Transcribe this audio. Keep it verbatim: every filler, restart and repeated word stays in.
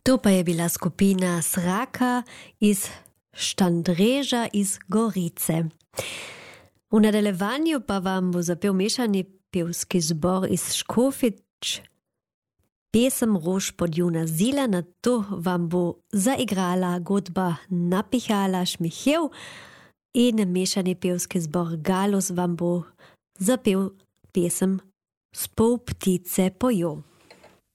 To pa je bila skupina Sraka iz Štandreža iz Gorice. V nadaljevanju pa vam bo zapel mešani pevski zbor iz Škofič pesem Rož pod Juna Zila, na to vam bo zaigrala godba Napihala Šmichev in mešani pevski zbor Galus vam bo zapel pesem Spol ptice pojo.